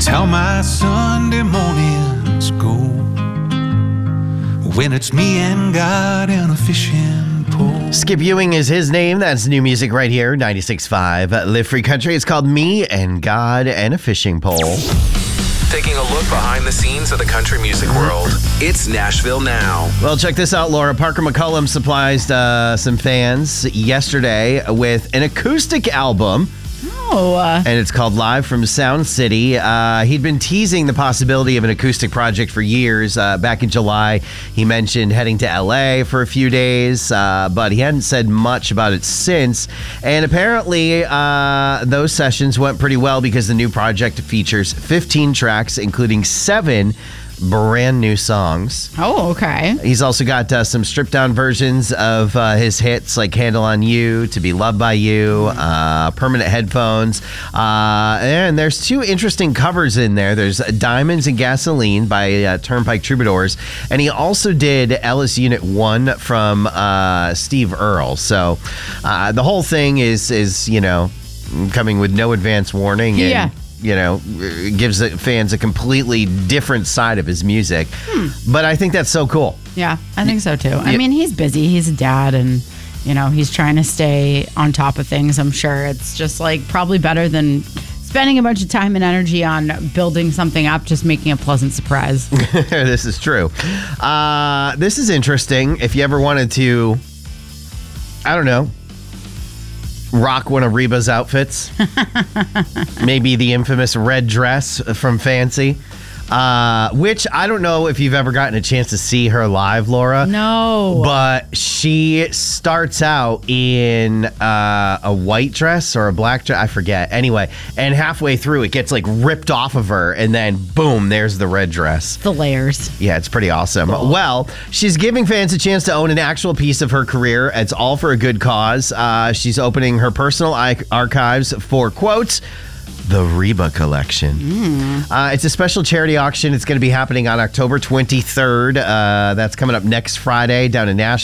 how my Sunday mornings go when it's me and God and a fishing pole. Skip Ewing is his name. That's new music right here, 96.5 Live Free Country. It's called Me and God and a Fishing Pole. Taking a look behind the scenes of the country music world. It's Nashville Now. Well, check this out, Laura. Parker McCollum surprised some fans yesterday with an acoustic album. And it's called Live from Sound City. He'd been teasing the possibility of an acoustic project for years. Back in July, he mentioned heading to LA for a few days, but he hadn't said much about it since. And apparently, those sessions went pretty well because the new project features 15 tracks, including 7 brand new songs. Oh, okay. He's also got some stripped down versions of his hits like Handle on You, To Be Loved by You, Permanent Headphones. And there's 2 interesting covers in there. There's Diamonds and Gasoline by Turnpike Troubadours. And he also did Ellis Unit 1 from Steve Earle. So the whole thing is, you know, coming with no advance warning. And, yeah. You know, gives the fans a completely different side of his music. But I think that's so cool. Yeah, I think so too. I mean, he's busy. He's a dad and, you know, he's trying to stay on top of things, I'm sure. It's just like probably better than spending a bunch of time and energy on building something up, just making a pleasant surprise. This is true. This is interesting. If you ever wanted to, I don't know, rock one of Reba's outfits. Maybe the infamous red dress from Fancy. Which I don't know if you've ever gotten a chance to see her live, Laura. No. But she starts out in a white dress or a black dress. I forget. Anyway, and halfway through it gets like ripped off of her and then boom, there's the red dress. The layers. Yeah, it's pretty awesome. Cool. Well, she's giving fans a chance to own an actual piece of her career. It's all for a good cause. She's opening her personal archives for, quote, the Reba Collection. It's a special charity auction. It's going to be happening on October 23rd. That's coming up next Friday down in Nashville.